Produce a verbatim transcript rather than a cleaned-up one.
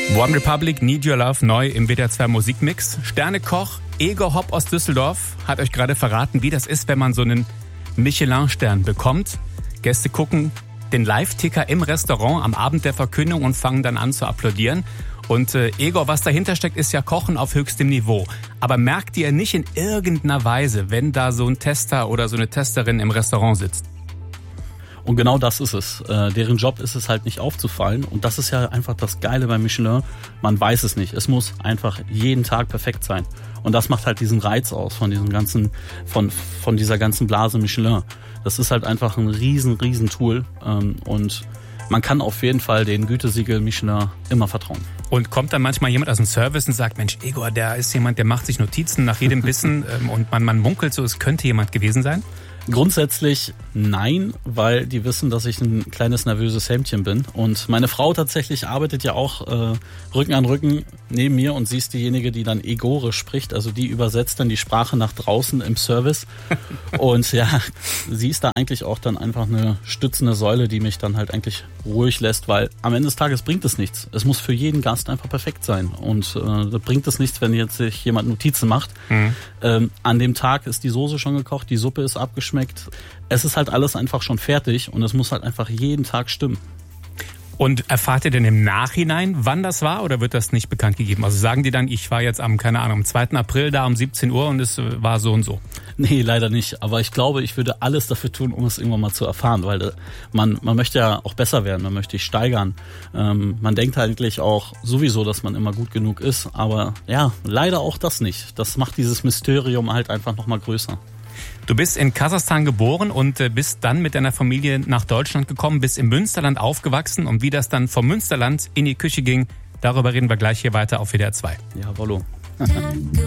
One Republic, Need Your Love, neu im W D R zwei Musikmix. Sternekoch Egor Hopp aus Düsseldorf hat euch gerade verraten, wie das ist, wenn man so einen Michelin-Stern bekommt. Gäste gucken den Live-Ticker im Restaurant am Abend der Verkündung und fangen dann an zu applaudieren. Und äh, Egor, was dahinter steckt, ist ja Kochen auf höchstem Niveau. Aber merkt ihr nicht in irgendeiner Weise, wenn da so ein Tester oder so eine Testerin im Restaurant sitzt? Und genau das ist es. Äh, deren Job ist es halt nicht aufzufallen. Und das ist ja einfach das Geile bei Michelin. Man weiß es nicht. Es muss einfach jeden Tag perfekt sein. Und das macht halt diesen Reiz aus von diesem ganzen, von, von dieser ganzen Blase Michelin. Das ist halt einfach ein riesen, riesen Tool. Ähm, und man kann auf jeden Fall den Gütesiegel Michelin immer vertrauen. Und kommt dann manchmal jemand aus dem Service und sagt, Mensch, Egor, der ist jemand, der macht sich Notizen nach jedem Bissen ähm, und man, man munkelt so, es könnte jemand gewesen sein? Grundsätzlich nein, weil die wissen, dass ich ein kleines nervöses Hämtchen bin. Und meine Frau tatsächlich arbeitet ja auch äh, Rücken an Rücken neben mir und sie ist diejenige, die dann Egorisch spricht. Also die übersetzt dann die Sprache nach draußen im Service. Und ja, sie ist da eigentlich auch dann einfach eine stützende Säule, die mich dann halt eigentlich ruhig lässt, weil am Ende des Tages bringt es nichts. Es muss für jeden Gast einfach perfekt sein. Und äh, da bringt es nichts, wenn jetzt sich jemand Notizen macht. Mhm. Ähm, an dem Tag ist die Soße schon gekocht, die Suppe ist abgeschmeckt. Es ist halt alles einfach schon fertig und es muss halt einfach jeden Tag stimmen. Und erfahrt ihr denn im Nachhinein, wann das war, oder wird das nicht bekannt gegeben? Also sagen die dann, ich war jetzt am, keine Ahnung, am zweiten April da um siebzehn Uhr und es war so und so? Nee, leider nicht. Aber ich glaube, ich würde alles dafür tun, um es irgendwann mal zu erfahren, weil man, man möchte ja auch besser werden, man möchte sich steigern. Ähm, man denkt eigentlich auch sowieso, dass man immer gut genug ist, aber ja, leider auch das nicht. Das macht dieses Mysterium halt einfach nochmal größer. Du bist in Kasachstan geboren und bist dann mit deiner Familie nach Deutschland gekommen, bist im Münsterland aufgewachsen und wie das dann vom Münsterland in die Küche ging, darüber reden wir gleich hier weiter auf W D R zwei. Jawollo.